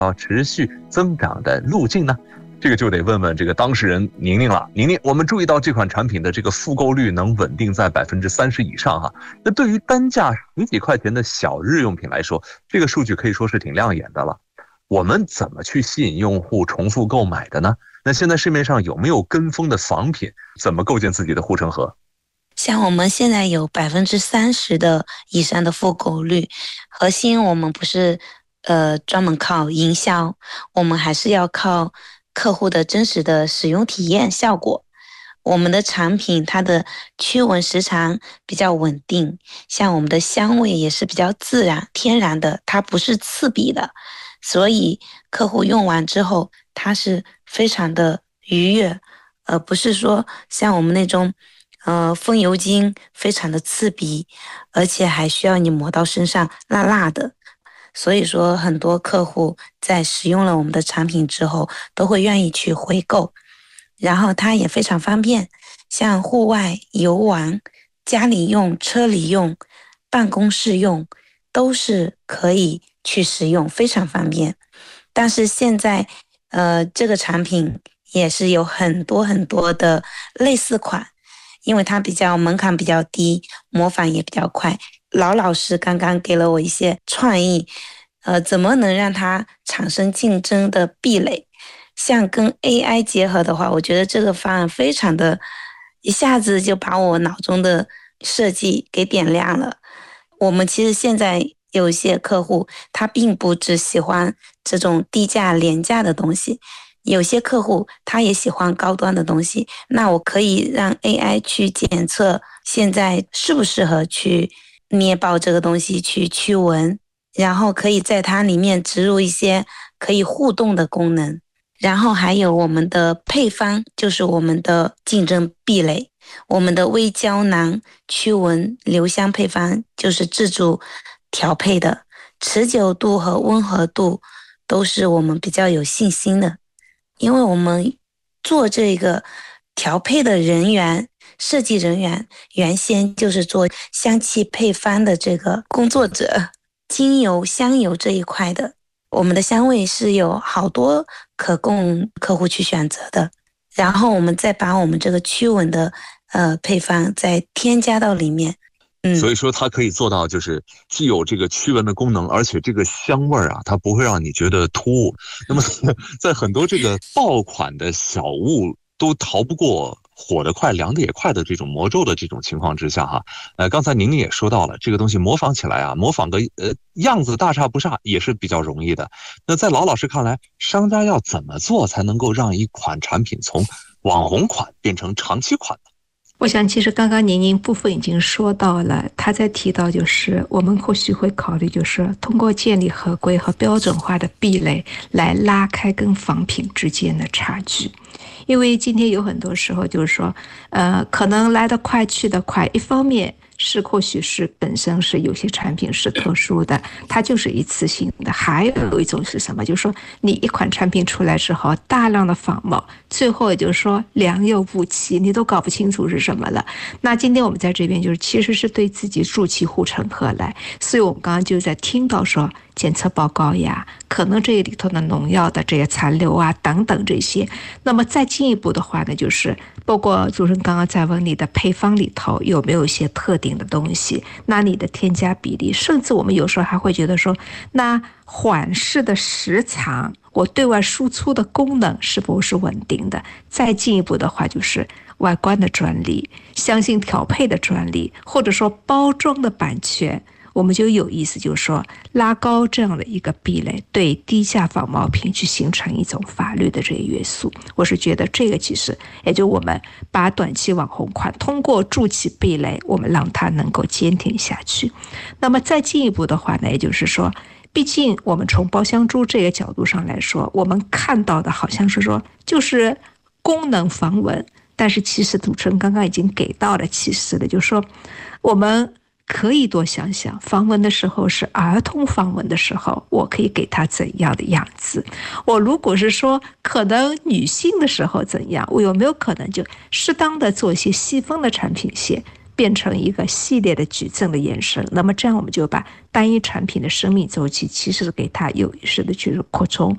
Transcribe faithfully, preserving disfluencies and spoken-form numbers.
到持续增长的路径呢？这个就得问问这个当事人宁宁了。宁宁，我们注意到这款产品的这个复购率能稳定在百分之三十以上哈。那对于单价十几块钱的小日用品来说，这个数据可以说是挺亮眼的了。我们怎么去吸引用户重复购买的呢？那现在市面上有没有跟风的仿品？怎么构建自己的护城河？ 像我们现在有百分之三十的以上的复购率，核心我们不是呃专门靠营销，我们还是要靠客户的真实的使用体验效果。我们的产品它的驱蚊时长比较稳定，像我们的香味也是比较自然天然的，它不是刺鼻的，所以客户用完之后它是非常的愉悦，而不是说像我们那种呃风油精非常的刺鼻，而且还需要你抹到身上辣辣的。所以说很多客户在使用了我们的产品之后都会愿意去回购，然后它也非常方便，像户外游玩、家里用、车里用、办公室用都是可以去使用，非常方便。但是现在呃这个产品也是有很多很多的类似款，因为它比较门槛比较低，模仿也比较快。老老师刚刚给了我一些创意，呃，怎么能让它产生竞争的壁垒？像跟 A I 结合的话，我觉得这个方案非常的，一下子就把我脑中的设计给点亮了。我们其实现在有一些客户，他并不只喜欢这种低价廉价的东西，有些客户他也喜欢高端的东西，那我可以让 A I 去检测现在适不适合去捏爆这个东西去驱蚊，然后可以在它里面植入一些可以互动的功能。然后还有我们的配方，就是我们的竞争壁垒，我们的微胶囊驱蚊留香配方就是自主调配的，持久度和温和度都是我们比较有信心的。因为我们做这个调配的人员设计人员原先就是做香气配方的这个工作者，精油香油这一块的，我们的香味是有好多可供客户去选择的，然后我们再把我们这个驱蚊的呃配方再添加到里面。 嗯，所以说它可以做到就是既有这个驱蚊的功能，而且这个香味啊它不会让你觉得突兀。那么在很多这个爆款的小物都逃不过火得快凉得也快的这种魔咒的这种情况之下哈，呃，刚才宁宁也说到了，这个东西模仿起来啊，模仿个呃样子大差不差也是比较容易的。那在老老师看来，商家要怎么做才能够让一款产品从网红款变成长期款呢？ 我想其实刚刚宁宁部分已经说到了，他在提到就是我们或许会考虑就是通过建立合规和标准化的壁垒来拉开跟仿品之间的差距。因为今天有很多时候就是说呃，可能来得快去得快，一方面是或许是本身是有些产品是特殊的，它就是一次性的。还有一种是什么，就是说你一款产品出来之后大量的仿冒，最后也就是说良莠不齐，你都搞不清楚是什么了。那今天我们在这边就是其实是对自己筑起护城河来，所以我们刚刚就在听到说检测报告呀，可能这里头的农药的这些残留啊等等这些。那么再进一步的话呢，就是包括主持人刚刚在问你的配方里头有没有一些特定的东西，那你的添加比例，甚至我们有时候还会觉得说，那缓释的时长，我对外输出的功能是否是稳定的。再进一步的话就是外观的专利、香型调配的专利，或者说包装的版权，我们就有意思，就是说拉高这样的一个壁垒，对低价仿冒品去形成一种法律的这个约束。我是觉得这个其实也就我们把短期网红款通过筑起壁垒，我们让它能够坚挺下去。那么再进一步的话呢，也就是说毕竟我们从包香珠这个角度上来说，我们看到的好像是说就是功能防蚊，但是其实主持人刚刚已经给到了启示的，就是说我们可以多想想防蚊的时候是儿童防蚊的时候，我可以给他怎样的样子。我如果是说可能女性的时候怎样，我有没有可能就适当的做一些细分的产品线，变成一个系列的矩阵的延伸。那么这样我们就把单一产品的生命周期其实是给它有意识的去扩充。